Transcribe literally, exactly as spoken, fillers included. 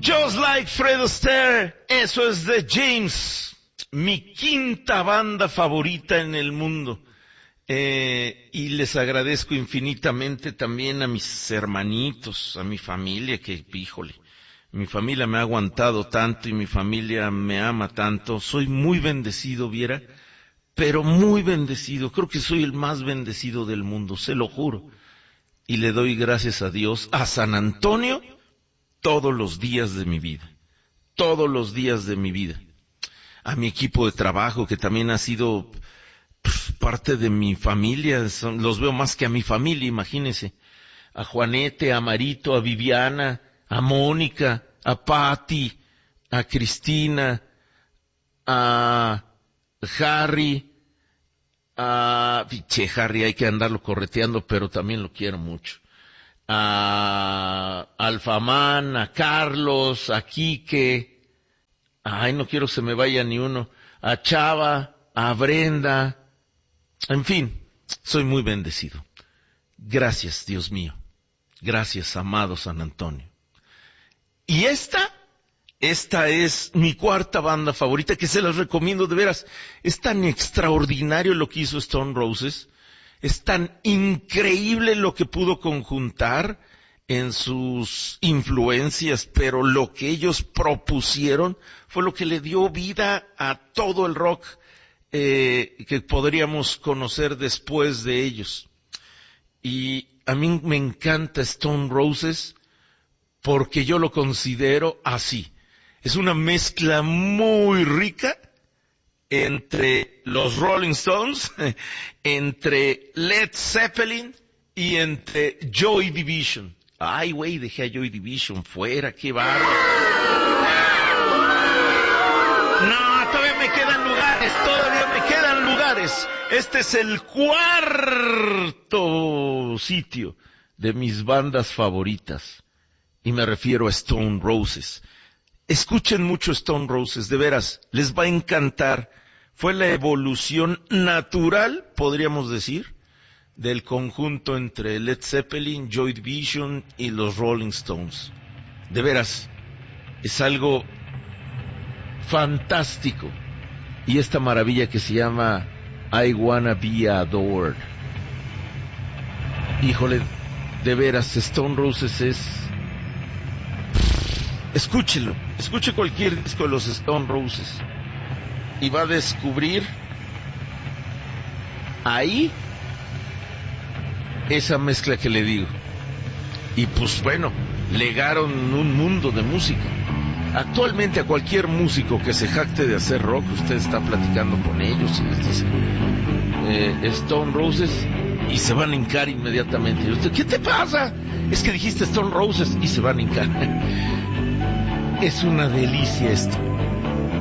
Just Like Fred Astaire, eso es de James, mi quinta banda favorita en el mundo. Eh, y les agradezco infinitamente también a mis hermanitos, a mi familia, que, híjole, mi familia me ha aguantado tanto y mi familia me ama tanto. Soy muy bendecido, viera, pero muy bendecido. Creo que soy el más bendecido del mundo, se lo juro. Y le doy gracias a Dios, a San Antonio, todos los días de mi vida. Todos los días de mi vida. A mi equipo de trabajo, que también ha sido pues, parte de mi familia. Son, los veo más que a mi familia, imagínense. A Juanete, a Marito, a Viviana, a Mónica, a Patti, a Cristina, a Harry, a... Che, Harry hay que andarlo correteando, pero también lo quiero mucho. A Alfamán, a Carlos, a Quique, ay, no quiero que se me vaya ni uno, a Chava, a Brenda, en fin, soy muy bendecido. Gracias, Dios mío. Gracias, amado San Antonio. Y esta, esta es mi cuarta banda favorita, que se las recomiendo de veras. Es tan extraordinario lo que hizo Stone Roses, es tan increíble lo que pudo conjuntar en sus influencias, pero lo que ellos propusieron fue lo que le dio vida a todo el rock eh, que podríamos conocer después de ellos. Y a mí me encanta Stone Roses porque yo lo considero así. Es una mezcla muy rica entre los Rolling Stones, entre Led Zeppelin y entre Joy Division. Ay, güey, dejé a Joy Division fuera, qué bárbaro. No, todavía me quedan lugares, todavía me quedan lugares. Este es el cuarto sitio de mis bandas favoritas. Y me refiero a Stone Roses. Escuchen mucho Stone Roses, de veras, les va a encantar. Fue la evolución natural, podríamos decir, del conjunto entre Led Zeppelin, Joy Division y los Rolling Stones. De veras, es algo fantástico. Y esta maravilla que se llama I Wanna Be Adored. Híjole, de veras, Stone Roses es... Escúchelo, escuche cualquier disco de los Stone Roses y va a descubrir ahí esa mezcla que le digo. Y pues bueno, legaron un mundo de música. Actualmente a cualquier músico que se jacte de hacer rock, usted está platicando con ellos y les dice eh, Stone Roses y se van a hincar inmediatamente. Y usted, ¿qué te pasa? Es que dijiste Stone Roses y se van a hincar. Es una delicia esto.